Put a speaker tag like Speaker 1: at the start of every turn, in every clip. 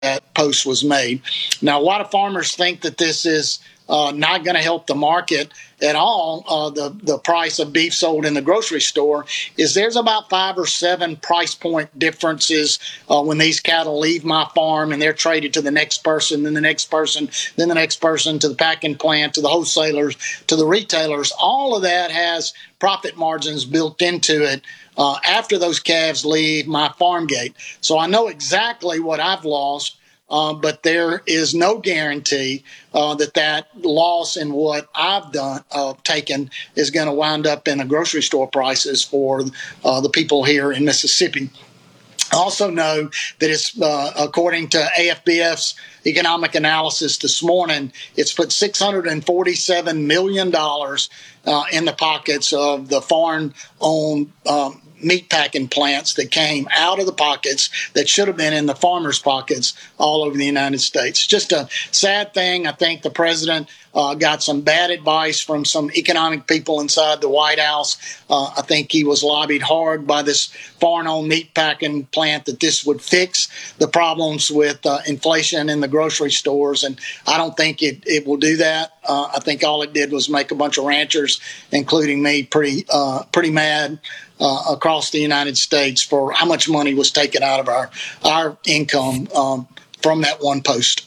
Speaker 1: that post was made. Now, a lot of farmers think that this is not going to help the market at all. The price of beef sold in the grocery store is there's about 5 or 7 price point differences when these cattle leave my farm and they're traded to the next person, then the next person, then the next person, to the packing plant, to the wholesalers, to the retailers. All of that has profit margins built into it after those calves leave my farm gate. So I know exactly what I've lost. But there is no guarantee that loss in what I've taken is going to wind up in the grocery store prices for the people here in Mississippi. I also know that it's, according to AFBF's economic analysis this morning, it's put $647 million in the pockets of the foreign-owned meat packing plants that came out of the pockets that should have been in the farmers' pockets all over the United States. Just a sad thing. I think the president got some bad advice from some economic people inside the White House. I think he was lobbied hard by this foreign-owned meat packing plant that this would fix the problems with inflation in the grocery stores, and I don't think it will do that. I think all it did was make a bunch of ranchers, including me, pretty mad across the United States for how much money was taken out of our income from that one post.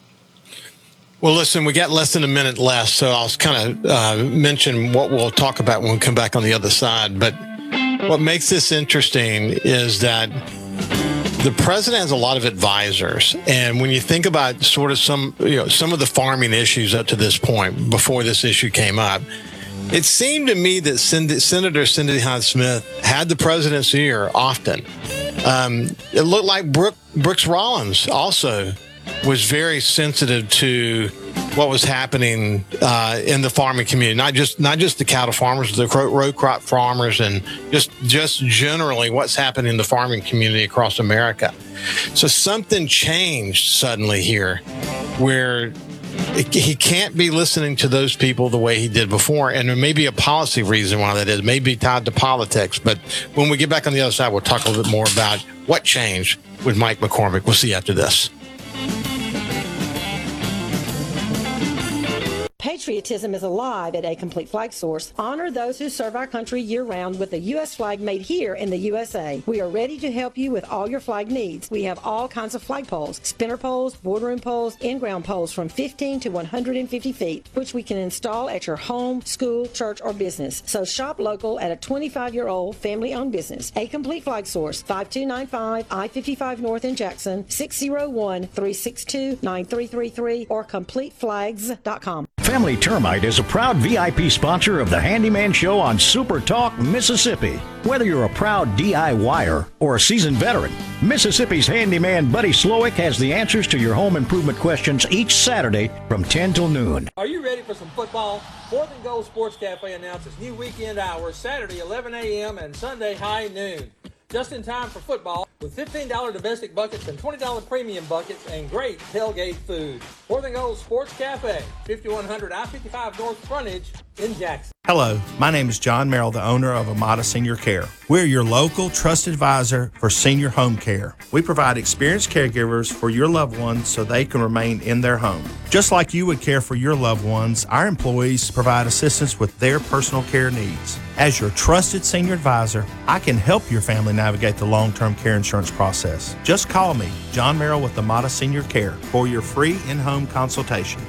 Speaker 2: Well, listen, we got less than a minute left, so I'll kind of mention what we'll talk about when we come back on the other side. But what makes this interesting is that the president has a lot of advisors, and when you think about sort of some of the farming issues up to this point, before this issue came up, it seemed to me that Senator Cindy Hyde-Smith had the president's ear often. It looked like Brooks Rollins also was very sensitive to what was happening in the farming community, not just the cattle farmers, the row crop farmers, and just generally what's happening in the farming community across America. So something changed suddenly here, where he can't be listening to those people the way he did before, and there may be a policy reason why that is. It may be tied to politics, but when we get back on the other side, we'll talk a little bit more about what changed with Mike McCormick. We'll see you after this.
Speaker 3: Patriotism is alive at A Complete Flag Source. Honor those who serve our country year-round with the U.S. flag made here in the USA. We are ready to help you with all your flag needs. We have all kinds of flag poles, spinner poles, boardroom poles, in-ground poles from 15 to 150 feet, which we can install at your home, school, church, or business. So shop local at a 25-year-old family-owned business. A Complete Flag Source, 5295 I-55 North in Jackson, 601-362-9333, or CompleteFlags.com.
Speaker 4: Family Termite is a proud VIP sponsor of the Handyman Show on Super Talk, Mississippi. Whether you're a proud DIYer or a seasoned veteran, Mississippi's handyman Buddy Slowick has the answers to your home improvement questions each Saturday from 10 till noon.
Speaker 5: Are you ready for some football? Fourth and Goal Sports Cafe announces new weekend hours, Saturday 11 a.m. and Sunday high noon. Just in time for football, with $15 domestic buckets and $20 premium buckets and great tailgate food. Fourth and Goal Sports Cafe, 5100 I-55 North Frontage in Jackson.
Speaker 6: Hello, my name is John Merrill, the owner of Amada Senior Care. We're your local trusted advisor for senior home care. We provide experienced caregivers for your loved ones so they can remain in their home. Just like you would care for your loved ones, our employees provide assistance with their personal care needs. As your trusted senior advisor, I can help your family navigate the long-term care insurance process. Just call me, John Merrill with Amada Senior Care, for your free in-home consultation.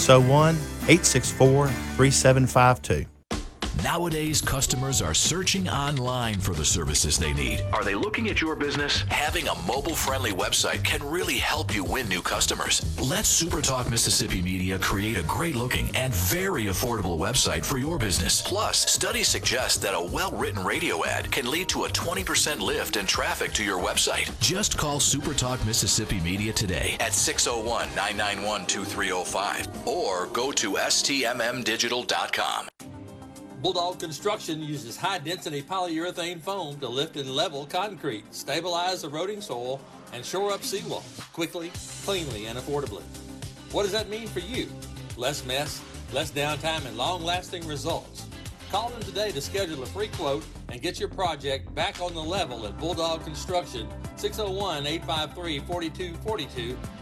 Speaker 6: 601-864-3752.
Speaker 7: Nowadays, customers are searching online for the services they need. Are they looking at your business? Having a mobile-friendly website can really help you win new customers. Let SuperTalk Mississippi Media create a great-looking and very affordable website for your business. Plus, studies suggest that a well-written radio ad can lead to a 20% lift in traffic to your website. Just call SuperTalk Mississippi Media today at 601-991-2305 or go to stmmdigital.com.
Speaker 5: Bulldog Construction uses high-density polyurethane foam to lift and level concrete, stabilize eroding soil, and shore up seawalls quickly, cleanly, and affordably. What does that mean for you? Less mess, less downtime, and long-lasting results. Call them today to schedule a free quote and get your project back on the level at Bulldog Construction, 601-853-4242